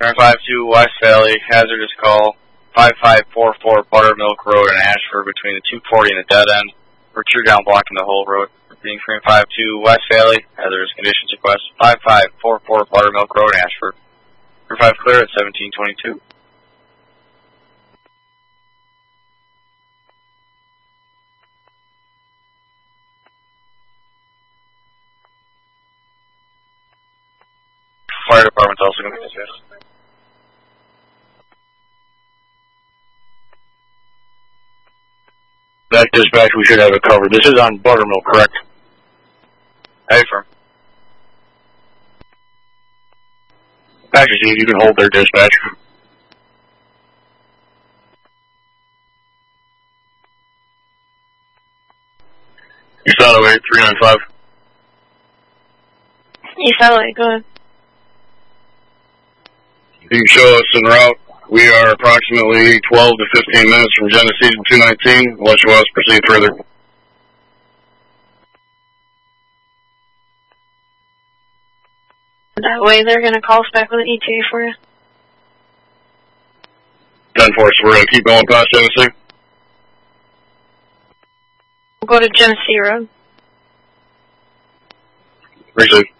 52 West Valley, hazardous call, 5544 Buttermilk Road in Ashford between the 240 and the dead end. We're true down blocking the whole road. Being 52 West Valley, hazardous conditions request, 5544 Buttermilk Road in Ashford. 5 clear at 1722. Fire department's also going to be dismissed. Back dispatch, we should have it covered. This is on Buttermilk, correct? Hey, firm. Actually, Steve, you can hold their dispatch. East Highway 395. East Highway, go ahead. You can show us en route. We are approximately 12 to 15 minutes from Genesee to 219, unless you want us to proceed further. That way they're going to call us back with an ETA for you. 10-4, so we're going to keep going past Genesee. We'll go to Genesee Road. Receive.